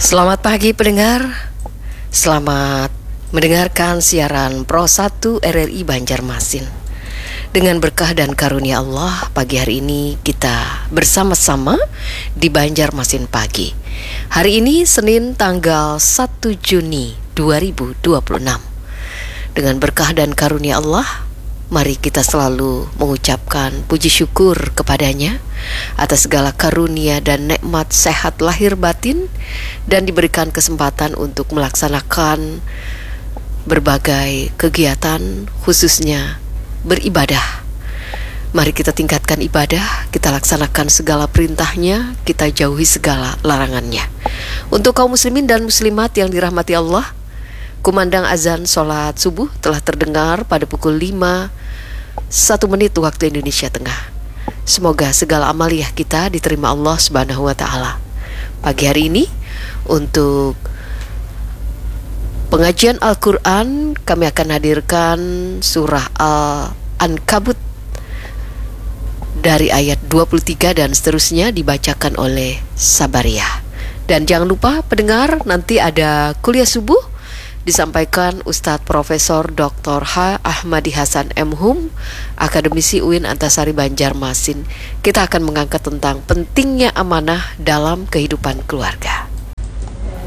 Selamat pagi pendengar. Selamat mendengarkan siaran Pro 1 RRI Banjarmasin. Dengan berkah dan karunia Allah, pagi hari ini kita bersama-sama di Banjarmasin pagi. Hari ini Senin tanggal 1 Juni 2026. Dengan berkah dan karunia Allah, mari kita selalu mengucapkan puji syukur kepadanya atas segala karunia dan nikmat sehat lahir batin dan diberikan kesempatan untuk melaksanakan berbagai kegiatan, khususnya beribadah. Mari kita tingkatkan ibadah, kita laksanakan segala perintahnya, kita jauhi segala larangannya. Untuk kaum muslimin dan muslimat yang dirahmati Allah, kumandang azan sholat subuh telah terdengar pada pukul 5:01 waktu Indonesia Tengah. Semoga segala amaliah kita diterima Allah Subhanahu wa Ta'ala. Pagi hari ini untuk pengajian Al-Quran kami akan hadirkan surah Al-Ankabut dari ayat 23 dan seterusnya dibacakan oleh Sabariyah. Dan jangan lupa pendengar, nanti ada kuliah subuh disampaikan Ustadz Profesor Dr. H. Ahmadi Hasan M.Hum, Akademisi UIN Antasari Banjarmasin. Kita akan mengangkat tentang pentingnya amanah dalam kehidupan keluarga.